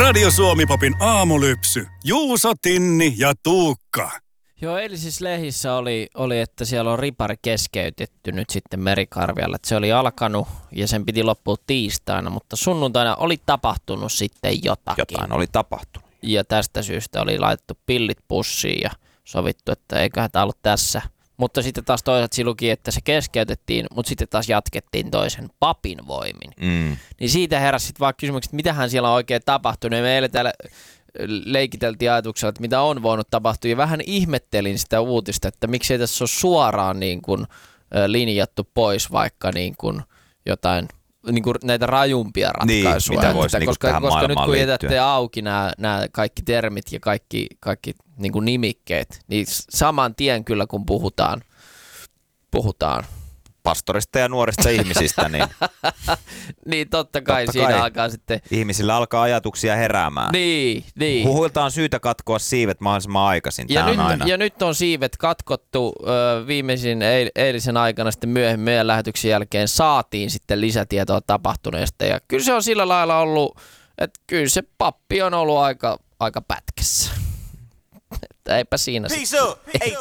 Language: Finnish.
Radio Suomi-popin aamulypsy. Juuso, Tinni ja Tuukka. Joo, eilisissä lehdissä oli, että siellä on ripari keskeytetty nyt sitten Merikarvialla. Että se oli alkanut ja sen piti loppua tiistaina, mutta sunnuntaina oli tapahtunut sitten jotakin. Jotain oli tapahtunut. Ja tästä syystä oli laitettu pillit pussiin ja sovittu, että eiköhän tämä ollut tässä. Mutta sitten taas toisaalta luki, että se keskeytettiin, mutta sitten taas jatkettiin toisen papin voimin. Niin siitä heräsi sitten vaan kysymykset, että mitähän siellä on oikein tapahtunut. Ja me eilen täällä leikiteltiin ajatuksella, että mitä on voinut tapahtua. Ja vähän ihmettelin sitä uutista, että miksei tässä ole suoraan niin kuin linjattu pois vaikka niin kuin jotain niin kuin näitä rajumpia ratkaisuja. Mitä voisi niin koska nyt kun liittyen. jätätte auki nämä kaikki termit ja kaikki niin kuin nimikkeet, niin saman tien kyllä kun puhutaan Pastorista ja nuorista ihmisistä, niin niin totta kai siinä alkaa sitten ihmisillä alkaa ajatuksia heräämään. Niin. Huhuilta on syytä katkoa siivet mahdollisimman aikaisin. Ja nyt on siivet katkottu viimeisin eilisen aikana sitten myöhemmin meidän lähetyksen jälkeen saatiin sitten lisätietoa tapahtuneesta. Ja kyllä se on sillä lailla ollut, että kyllä se pappi on ollut aika pätkässä. Että eipä siinä Peace up. Hey,